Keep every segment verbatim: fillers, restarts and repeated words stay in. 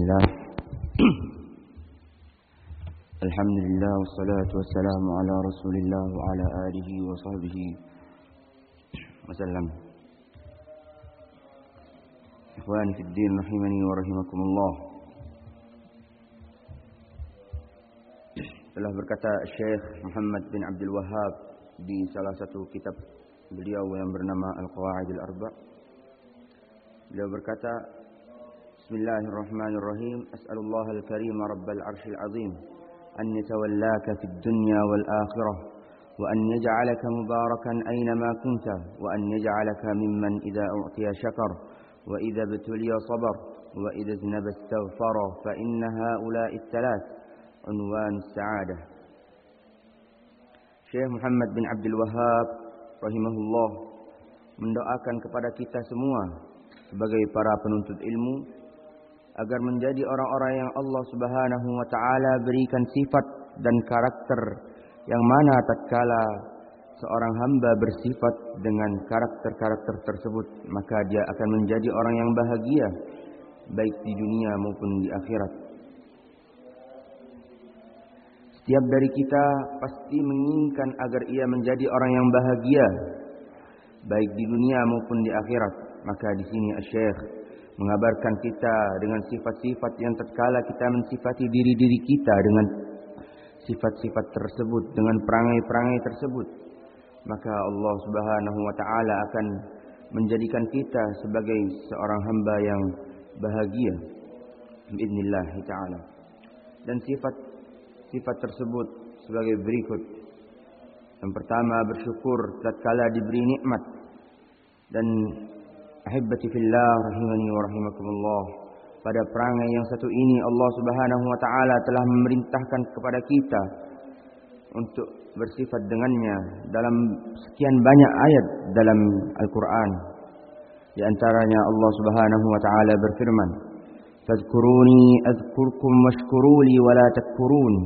Bismillah. Alhamdulillah wassalatu wassalamu ala Rasulillah wa ala alihi wa sahbihi wasallam. Ikhwani fid din rahimani wa rahimakumullah. Telah berkata Syekh Muhammad bin Abdul Wahhab di salah satu kitab beliau yang bernama Al-Qawaidul Arba'. Beliau berkata, Bismillahirrahmanirrahim. As'alullah al-karim rabbal arshil azim an yatawallaka fid dunya wal akhirah wa an yaj'alaka mubarakan aynama kunta wa an yaj'alaka mimman idza u'tiya syakar wa idza btuliya sabar wa idza znaba istaghfara fa inna haula'i thalath unwan as-sa'adah. Syekh Muhammad bin Abdul Wahhab rahimahullah mendoakan kepada kita semua sebagai para penuntut ilmu agar menjadi orang-orang yang Allah Subhanahu wa taala berikan sifat dan karakter yang mana tatkala seorang hamba bersifat dengan karakter-karakter tersebut, maka dia akan menjadi orang yang bahagia baik di dunia maupun di akhirat. Setiap dari kita pasti menginginkan agar ia menjadi orang yang bahagia baik di dunia maupun di akhirat. Maka di sini Asy-Syaikh mengabarkan kita dengan sifat-sifat yang tatkala kita mensifati diri-diri kita dengan sifat-sifat tersebut, dengan perangai-perangai tersebut, maka Allah Subhanahu wa taala akan menjadikan kita sebagai seorang hamba yang bahagia biidznillah taala. Dan sifat-sifat tersebut sebagai berikut. Yang pertama, bersyukur tatkala diberi nikmat. Dan Ahibbati fillah rahimani wa rahimakumullah, pada perangai yang satu ini Allah Subhanahu wa taala telah memerintahkan kepada kita untuk bersifat dengannya dalam sekian banyak ayat dalam Al-Qur'an. Di antaranya Allah Subhanahu wa taala berfirman, "Fadhkuruni adhkurkum washkuruli wa la takfurun."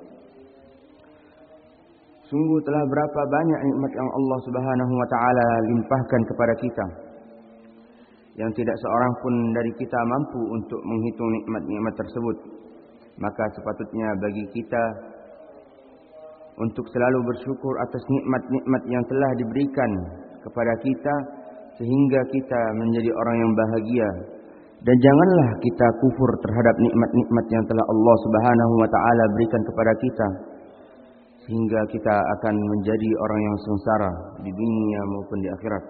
Sungguh telah berapa banyak nikmat yang Allah Subhanahu wa taala limpahkan kepada kita, yang tidak seorang pun dari kita mampu untuk menghitung nikmat-nikmat tersebut. Maka sepatutnya bagi kita untuk selalu bersyukur atas nikmat-nikmat yang telah diberikan kepada kita sehingga kita menjadi orang yang bahagia. Dan janganlah kita kufur terhadap nikmat-nikmat yang telah Allah Subhanahu wa taala berikan kepada kita sehingga kita akan menjadi orang yang sengsara di dunia maupun di akhirat.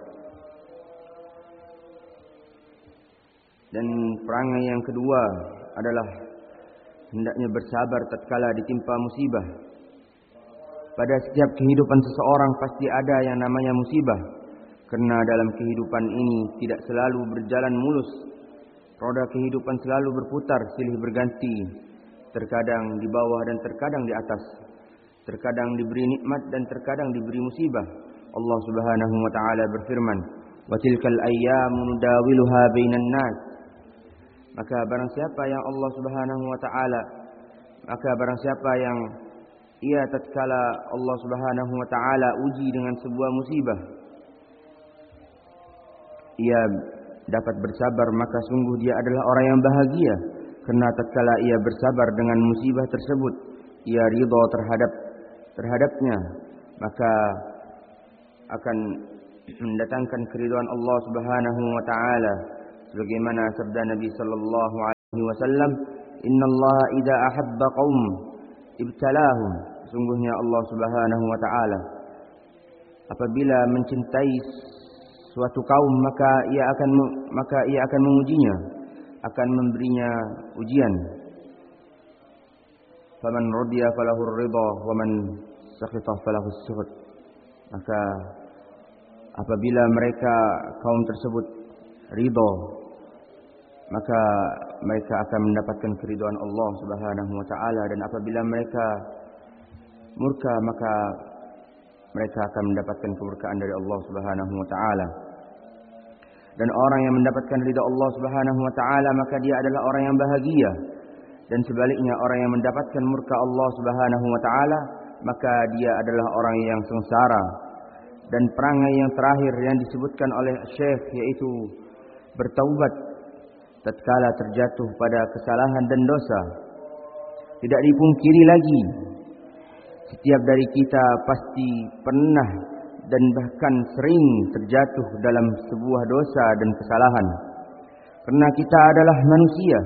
Dan perangai yang kedua adalah hendaknya bersabar tatkala ditimpa musibah. Pada setiap kehidupan seseorang pasti ada yang namanya musibah, karena dalam kehidupan ini tidak selalu berjalan mulus. Roda kehidupan selalu berputar silih berganti, terkadang di bawah dan terkadang di atas, terkadang diberi nikmat dan terkadang diberi musibah. Allah Subhanahu wa taala berfirman, "Wa tilkal ayyamu nudawiluha bainan nas." Maka barang siapa yang Allah Subhanahu wa taala maka barang siapa yang ia tatkala Allah Subhanahu wa taala uji dengan sebuah musibah, ia dapat bersabar, maka sungguh dia adalah orang yang bahagia, karena tatkala ia bersabar dengan musibah tersebut, ia ridha terhadap terhadapnya, maka akan mendatangkan keridhaan Allah Subhanahu wa taala. Sebagaimana sabda Nabi sallallahu alaihi wasallam, "Innallaha idza ahabba qaum ibtalahum." Sungguhnya Allah Subhanahu wa taala apabila mencintai suatu kaum, maka ia akan maka ia akan mengujinya, akan memberinya ujian. Faman radiya falahu ridha wa man sakhita falahu as-sukhut. Maka apabila mereka kaum tersebut ridha, maka mereka akan mendapatkan keridhaan Allah Subhanahu wa taala, dan apabila mereka murka, maka mereka akan mendapatkan kemurkaan dari Allah Subhanahu wa taala. Dan orang yang mendapatkan ridha Allah Subhanahu wa taala, maka dia adalah orang yang bahagia. Dan sebaliknya, orang yang mendapatkan murka Allah Subhanahu wa taala, maka dia adalah orang yang sengsara. Dan perangai yang terakhir yang disebutkan oleh Syekh yaitu bertaubat tatkala terjatuh pada kesalahan dan dosa. Tidak dipungkiri lagi, setiap dari kita pasti pernah dan bahkan sering terjatuh dalam sebuah dosa dan kesalahan. Karena kita adalah manusia,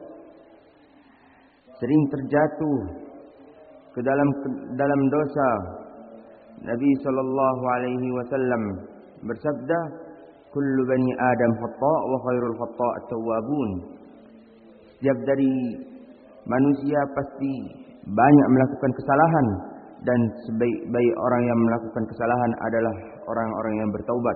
sering terjatuh ke dalam ke dalam dosa. Nabi sallallahu alaihi wasallam bersabda, "Kullu bani Adam khata' wa khairul khata' at-tawwabun." Setiap dari manusia pasti banyak melakukan kesalahan, dan sebaik-baik orang yang melakukan kesalahan adalah orang-orang yang bertaubat.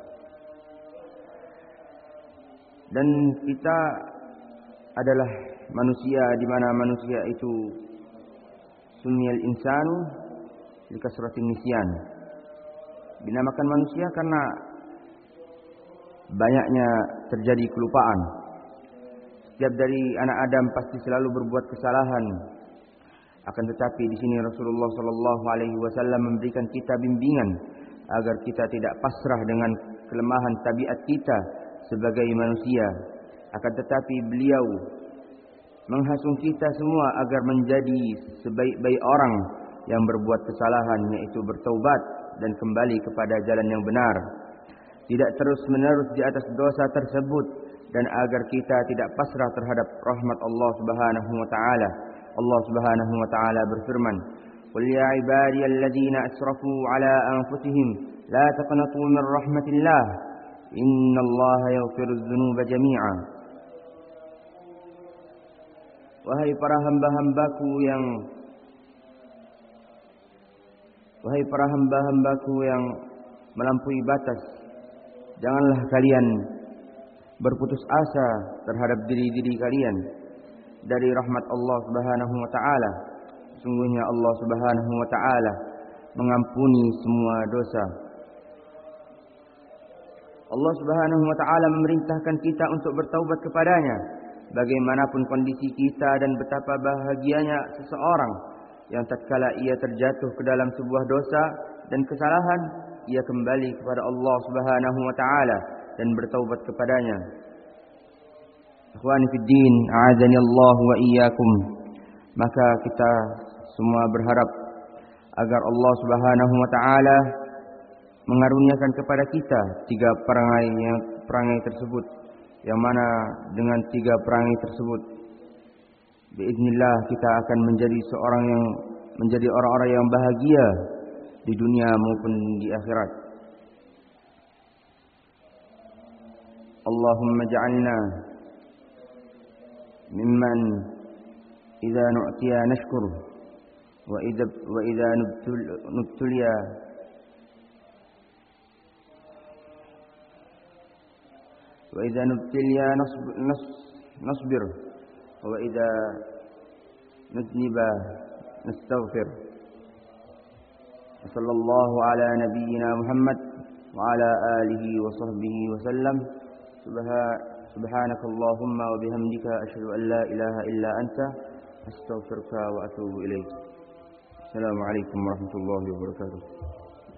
Dan kita adalah manusia, di mana manusia itu sunniyal insanu likasratin nisyan. Dinamakan manusia karena banyaknya terjadi kelupaan. Setiap dari anak Adam pasti selalu berbuat kesalahan. Akan tetapi di sini Rasulullah sallallahu alaihi wasallam memberikan kita bimbingan agar kita tidak pasrah dengan kelemahan tabiat kita sebagai manusia. Akan tetapi beliau menghasung kita semua agar menjadi sebaik-baik orang yang berbuat kesalahan, yaitu bertaubat dan kembali kepada jalan yang benar. Tidak terus-menerus di atas dosa tersebut, dan agar kita tidak pasrah terhadap rahmat Allah Subhanahu wa taala. Allah Subhanahu wa taala berfirman, "Qul ya ibadiyalladzina asrafu ala anfusihim la taqnatu min rahmatillah, innallaha yaghfirudz dzunuba jami'a." Wahai para hamba-hambaku yang Wahai para hamba-hambaku yang melampaui batas, janganlah kalian berputus asa terhadap diri-diri kalian dari rahmat Allah Subhanahu wa taala. Sungguhnya Allah Subhanahu wa taala mengampuni semua dosa. Allah Subhanahu wa taala memerintahkan kita untuk bertaubat kepadanya, bagaimanapun kondisi kita, dan betapa bahagianya seseorang yang tatkala ia terjatuh ke dalam sebuah dosa dan kesalahan, ia kembali kepada Allah Subhanahu wa taala dan bertaubat kepadanya. Ikhwani fid din, a'adzani Allah wa iyyakum. Maka kita semua berharap agar Allah Subhanahu wa taala mengaruniakan kepada kita tiga perangai yang perangai tersebut, yang mana dengan tiga perangai tersebut biiznillah kita akan menjadi seorang yang menjadi orang-orang yang bahagia di dunia maupun di akhirat. Allahumma ja'alna mimman idza nu'tiya nashkur wa idza wa idza nubtuliya wa idza nubtuliya nasbir wa idza nudniba nastaghfir. Sallallahu ala nabiyyina Muhammad wa ala alihi wa sahbihi wa sallam. Subhanakallahumma wa bihamdika asyhadu an la ilaha illa anta astaghfiruka wa atubu ilaik. Assalamualaikum warahmatullahi wabarakatuh.